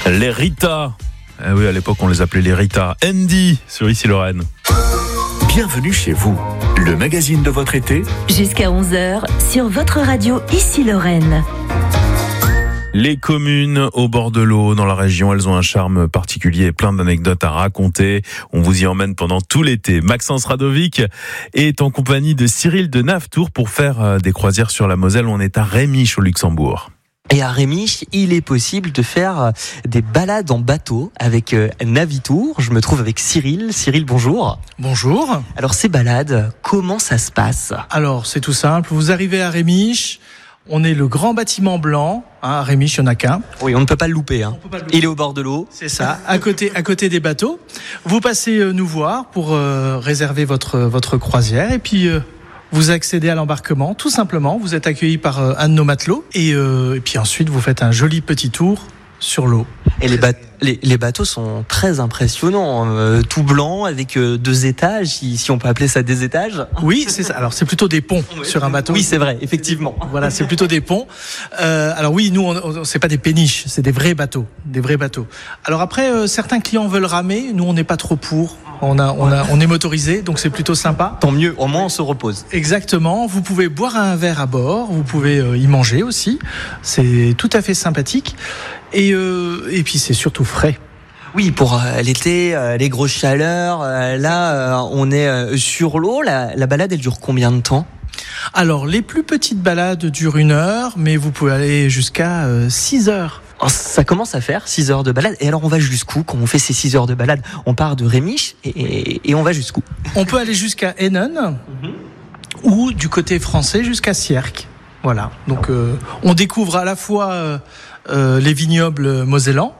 Les Rita. Ah oui, à l'époque, on les appelait les Rita. Andy sur Issy-Lorraine. Bienvenue chez vous, le magazine de votre été. Jusqu'à 11h sur votre radio Issy-Lorraine. Les communes au bord de l'eau dans la région, elles ont un charme particulier et plein d'anecdotes à raconter. On vous y emmène pendant tout l'été. Maxence Radovic est en compagnie de Cyril de Navetour pour faire des croisières sur la Moselle. On est à Rémiche au Luxembourg. Et à Rémiche, il est possible de faire des balades en bateau avec Navitour. Je me trouve avec Cyril. Cyril, bonjour. Bonjour. Alors ces balades, comment ça se passe ? Alors c'est tout simple, vous arrivez à Rémiche, on est le grand bâtiment blanc, à Rémiche, il n'y en a qu'un. Oui, on ne peut pas le louper. On peut pas le louper. Il est au bord de l'eau. C'est ça, à côté des bateaux. Vous passez nous voir pour réserver votre croisière et puis vous accédez à l'embarquement, tout simplement. Vous êtes accueilli par un de nos matelots et puis ensuite vous faites un joli petit tour sur l'eau. Et les bateaux sont très impressionnants, tout blanc avec 2 étages, si on peut appeler ça des étages. Oui, c'est ça. Alors c'est plutôt des ponts sur un bateau. Oui, c'est vrai, effectivement. Voilà, c'est plutôt des ponts. Alors oui, nous, c'est pas des péniches, c'est des vrais bateaux, Alors après, certains clients veulent ramer, nous on n'est pas trop pour. On est motorisé, donc c'est plutôt sympa. Tant mieux, au moins on se repose. Exactement. Vous pouvez boire un verre à bord, vous pouvez y manger aussi. C'est tout à fait sympathique. Et puis c'est surtout frais. Oui, pour l'été, les grosses chaleurs, on est sur l'eau. La balade, elle dure combien de temps ? Alors, les plus petites balades durent 1 heure, mais vous pouvez aller jusqu'à 6 heures. Alors, ça commence à faire 6 heures de balade. Et alors, on va jusqu'où quand on fait ces 6 heures de balade ? On part de Rémiche et on va jusqu'où ? On peut aller jusqu'à Hennen ou du côté français jusqu'à Sierck. Voilà. Donc, on découvre à la fois les vignobles mosellans,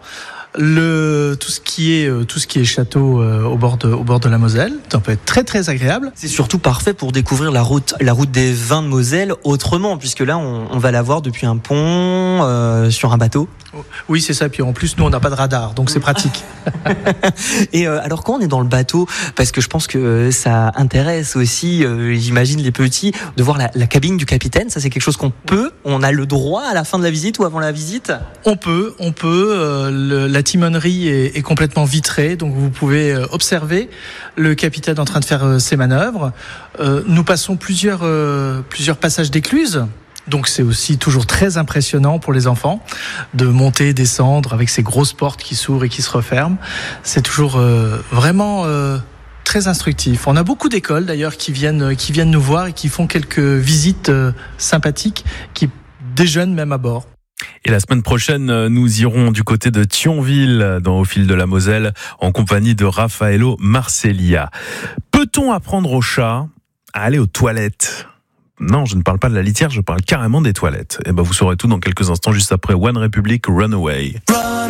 tout ce qui est château au bord de la Moselle. Ça peut être très très agréable. C'est surtout parfait pour découvrir la route des vins de Moselle autrement, puisque là on va la voir depuis un pont sur un bateau. Oui, c'est ça. Puis en plus, nous on n'a pas de radar, donc c'est pratique. Et alors quand on est dans le bateau, parce que je pense que ça intéresse aussi, j'imagine les petits, de voir la cabine du capitaine. Ça c'est quelque chose on a le droit à la fin de la visite ou avant la visite ? On peut. La timonerie est complètement vitrée, donc vous pouvez observer le capitaine en train de faire ses manœuvres. Nous passons plusieurs passages d'écluses. Donc c'est aussi toujours très impressionnant pour les enfants de monter et descendre avec ces grosses portes qui s'ouvrent et qui se referment. C'est toujours vraiment très instructif. On a beaucoup d'écoles d'ailleurs qui viennent nous voir et qui font quelques visites sympathiques, qui déjeunent même à bord. Et la semaine prochaine, nous irons du côté de Thionville, au fil de la Moselle, en compagnie de Raffaello Marcellia. Peut-on apprendre au chat à aller aux toilettes ? Non, je ne parle pas de la litière, je parle carrément des toilettes. Et vous saurez tout dans quelques instants, juste après One Republic Runaway.